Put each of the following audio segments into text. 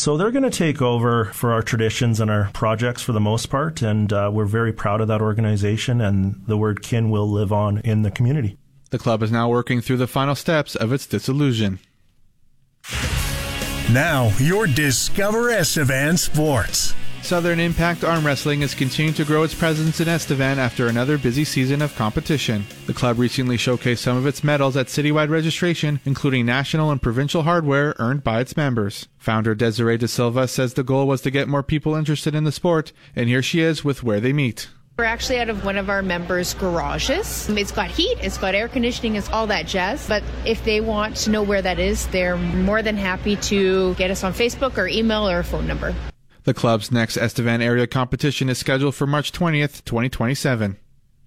So they're going to take over for our traditions and our projects for the most part, and we're very proud of that organization, and the word Kin will live on in the community. The club is now working through the final steps of its dissolution. Now, your Discover Estevan Sports. Southern Impact Arm Wrestling is continuing to grow its presence in Estevan after another busy season of competition. The club recently showcased some of its medals at citywide registration, including national and provincial hardware earned by its members. Founder Desiree De Silva says the goal was to get more people interested in the sport, and here she is with where they meet. We're actually out of one of our members' garages. It's got heat, it's got air conditioning, it's all that jazz. But if they want to know where that is, they're more than happy to get us on Facebook or email or phone number. The club's next Estevan area competition is scheduled for March 20th, 2027.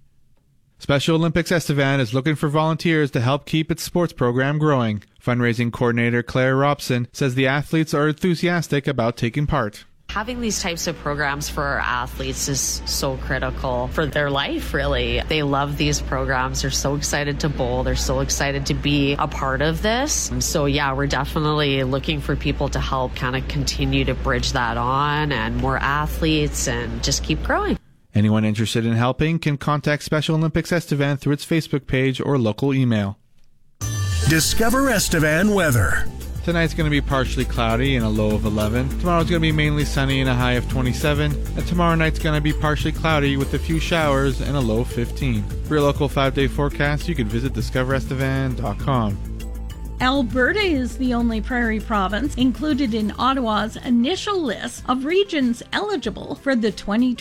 Special Olympics Estevan is looking for volunteers to help keep its sports program growing. Fundraising coordinator Claire Robson says the athletes are enthusiastic about taking part. Having these types of programs for our athletes is so critical for their life, really. They love these programs. They're so excited to bowl. They're so excited to be a part of this. So yeah, we're definitely looking for people to help kind of continue to bridge that on and more athletes and just keep growing. Anyone interested in helping can contact Special Olympics Estevan through its Facebook page or local email. Discover Estevan weather. Tonight's going to be partially cloudy and a low of 11. Tomorrow's going to be mainly sunny and a high of 27. And tomorrow night's going to be partially cloudy with a few showers and a low of 15. For your local 5-day forecast, you can visit discoverestevan.com. Alberta is the only prairie province included in Ottawa's initial list of regions eligible for the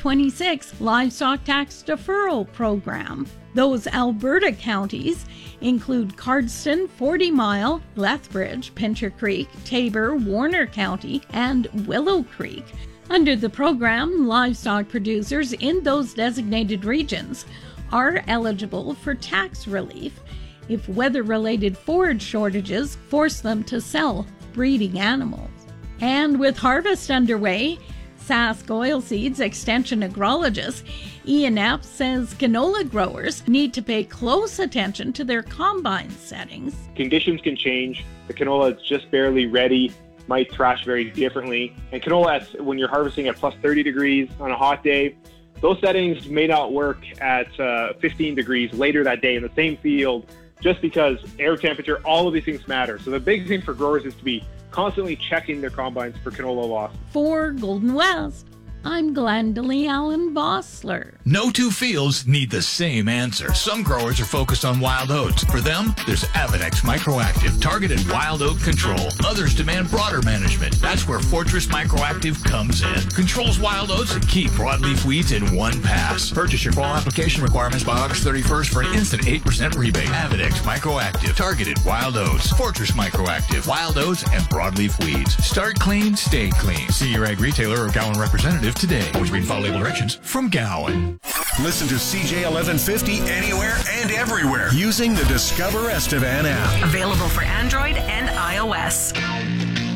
2026 Livestock Tax Deferral Program. Those Alberta counties include Cardston, 40 Mile, Lethbridge, Pincher Creek, Taber, Warner County, and Willow Creek. Under the program, livestock producers in those designated regions are eligible for tax relief if weather-related forage shortages force them to sell breeding animals. And with harvest underway, Sask Oilseeds Extension Agrologist Ian Epps says canola growers need to pay close attention to their combine settings. Conditions can change. The canola is just barely ready, might thrash very differently. And canola, when you're harvesting at plus 30 degrees on a hot day, those settings may not work at 15 degrees later that day in the same field, just because air temperature, all of these things matter. So the big thing for growers is to be constantly checking their combines for canola loss. For Golden West, I'm Glendalee Allen Bossler. No two fields need the same answer. Some growers are focused on wild oats. For them, there's Avenex Microactive, targeted wild oat control. Others demand broader management. That's where Fortress Microactive comes in. Controls wild oats and key broadleaf weeds in one pass. Purchase your fall application requirements by August 31st for an instant 8% rebate. Avenex Microactive, targeted wild oats. Fortress Microactive, wild oats and broadleaf weeds. Start clean, stay clean. See your ag retailer or Gowan representative today. Always read file label directions from Gowan. Listen to CJ 1150 anywhere and everywhere using the Discover Estevan app. Available for Android and iOS.